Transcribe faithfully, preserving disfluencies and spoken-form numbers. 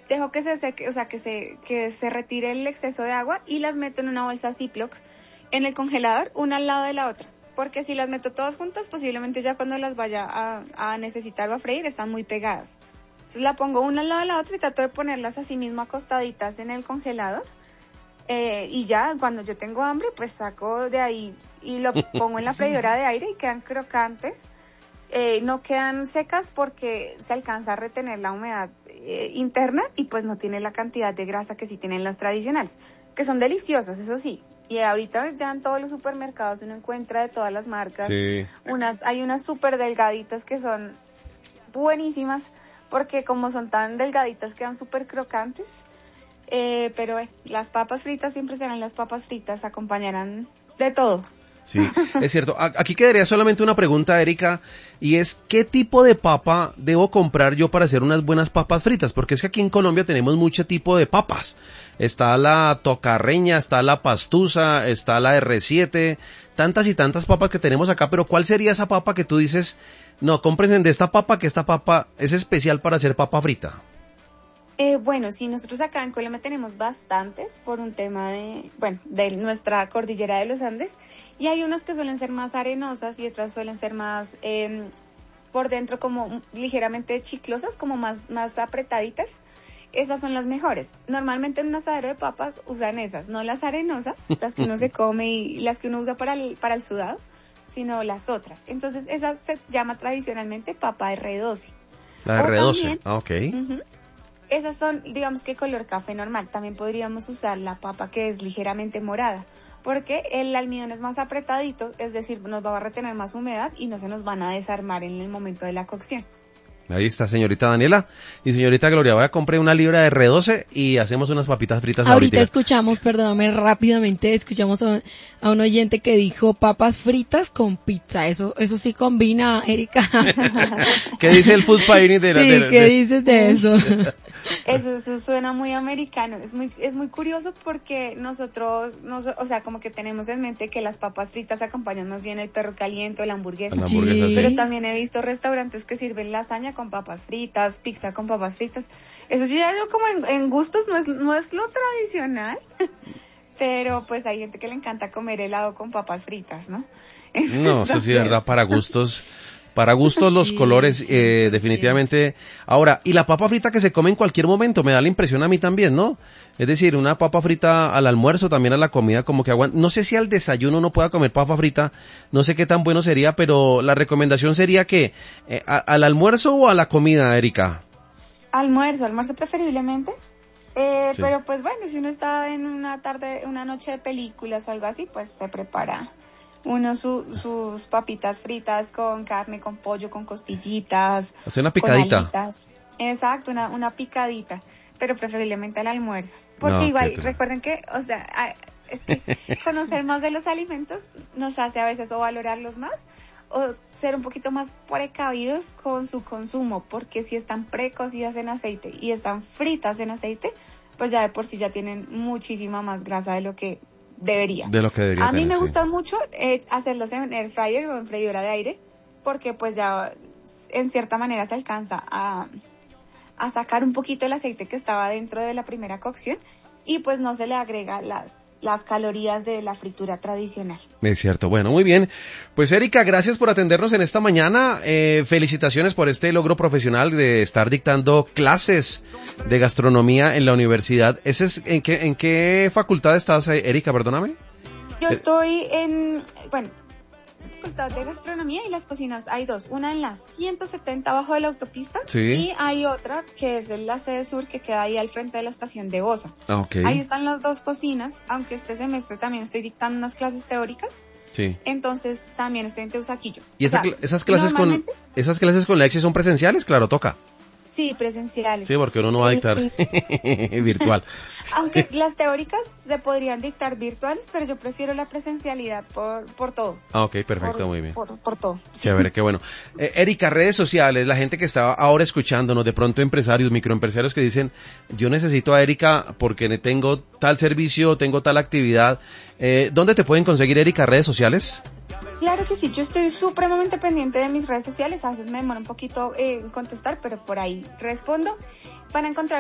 dejo que se seque, o sea, que se, que se retire el exceso de agua y las meto en una bolsa Ziploc en el congelador, una al lado de la otra. Porque si las meto todas juntas, posiblemente ya cuando las vaya a, a necesitar o a freír, están muy pegadas. Entonces la pongo una al lado de la otra y trato de ponerlas así mismo acostaditas en el congelador. Eh, y ya cuando yo tengo hambre, pues saco de ahí y lo pongo en la freidora de aire y quedan crocantes. Eh, no quedan secas porque se alcanza a retener la humedad eh, interna y pues no tiene la cantidad de grasa que sí tienen las tradicionales, que son deliciosas, eso sí. Y ahorita ya en todos los supermercados uno encuentra de todas las marcas. Sí. Unas, hay unas súper delgaditas que son buenísimas porque como son tan delgaditas quedan súper crocantes. Eh, pero eh, las papas fritas siempre serán las papas fritas, acompañarán de todo. Sí, es cierto. Aquí quedaría solamente una pregunta, Erika, y es, ¿qué tipo de papa debo comprar yo para hacer unas buenas papas fritas? Porque es que aquí en Colombia tenemos mucho tipo de papas. Está la tocarreña, está la pastusa, está la erre siete, tantas y tantas papas que tenemos acá, pero ¿cuál sería esa papa que tú dices, no, cómprense de esta papa, que esta papa es especial para hacer papa frita? Eh, bueno, sí, nosotros acá en Colombia tenemos bastantes por un tema de, bueno, de nuestra cordillera de los Andes, y hay unas que suelen ser más arenosas y otras suelen ser más eh, por dentro como ligeramente chiclosas, como más, más apretaditas. Esas son las mejores. Normalmente en un asadero de papas usan esas, no las arenosas, las que uno se come y las que uno usa para el, para el sudado, sino las otras. Entonces esa se llama tradicionalmente papa erre doce. La erre doce, ah, ok. Uh-huh. Esas son, digamos que color café normal. También podríamos usar la papa que es ligeramente morada, porque el almidón es más apretadito, es decir, nos va a retener más humedad y no se nos van a desarmar en el momento de la cocción. Ahí está, señorita Daniela. Y señorita Gloria, voy a comprar una libra de erre doce y hacemos unas papitas fritas ahorita. Ahorita escuchamos, perdóname rápidamente, escuchamos a, a un oyente que dijo papas fritas con pizza. Eso eso sí combina, Erika. ¿Qué dice el food pioneer de la... Sí, de, ¿qué de... dices de eso? Eso, eso suena muy americano. Es muy es muy curioso porque nosotros, nos, o sea, como que tenemos en mente que las papas fritas acompañan más bien el perro caliente o la hamburguesa. La hamburguesa Sí. sí. Pero también he visto restaurantes que sirven lasaña con papas fritas, pizza con papas fritas. Eso sí, ya como en, en gustos no es no es lo tradicional. Pero pues hay gente que le encanta comer helado con papas fritas, ¿no? Entonces, no, eso sí, de verdad, para gustos... Para gustos los Sí, colores, sí, eh, definitivamente. Sí. Ahora, y la papa frita que se come en cualquier momento, me da la impresión a mí también, ¿no? Es decir, una papa frita al almuerzo, también a la comida, como que aguanta. No sé si al desayuno uno pueda comer papa frita, no sé qué tan bueno sería, pero la recomendación sería que, eh, a, ¿al almuerzo o a la comida, Erika? Almuerzo, almuerzo preferiblemente. Eh, Sí. Pero pues bueno, si uno está en una tarde, una noche de películas o algo así, pues se prepara uno su, sus papitas fritas con carne, con pollo, con costillitas. Hacer una picadita. Con alitas. Exacto, una, una picadita, pero preferiblemente al almuerzo. Porque No, igual, qué recuerden que, o sea, a- es que conocer más de los alimentos nos hace a veces o valorarlos más o ser un poquito más precavidos con su consumo, porque si están precocidas en aceite y están fritas en aceite, pues ya de por sí ya tienen muchísima más grasa de lo que debería. De lo que debería A mí tener, me sí. gusta mucho eh, hacerlas en air fryer o en freidora de aire, porque pues ya en cierta manera se alcanza a, a sacar un poquito el aceite que estaba dentro de la primera cocción y pues no se le agrega las las calorías de la fritura tradicional. Es cierto. Bueno, muy bien. Pues Erika, gracias por atendernos en esta mañana. Eh, felicitaciones por este logro profesional de estar dictando clases de gastronomía en la universidad. ¿Ese es, en qué, en qué facultad estás, Erika? Perdóname. Yo estoy en, bueno, facultad de gastronomía y las cocinas hay dos, una en la ciento setenta abajo de la autopista, Sí. y hay otra que es en la sede sur que queda ahí al frente de la estación de Bosa. Ah, ok. Ahí están las dos cocinas, aunque este semestre también estoy dictando unas clases teóricas, Sí. entonces también estoy en Teusaquillo. ¿Y esa, O sea, cl- esas clases con normalmente, esas clases con Lexi son presenciales? Claro, toca. sí, presenciales. Sí, porque uno no va a dictar virtual. Aunque las teóricas se podrían dictar virtuales, pero yo prefiero la presencialidad por por todo. Ah, ok, perfecto, por, muy bien. Por, por todo. Chévere, qué bueno. Eh, Erika, redes sociales, la gente que está ahora escuchándonos, de pronto empresarios, microempresarios que dicen, yo necesito a Erika porque tengo tal servicio, tengo tal actividad. Eh, ¿Dónde te pueden conseguir, Erika, redes sociales? Claro que sí, yo estoy supremamente pendiente de mis redes sociales, a veces me demora un poquito eh, en contestar, pero por ahí respondo. Van a encontrar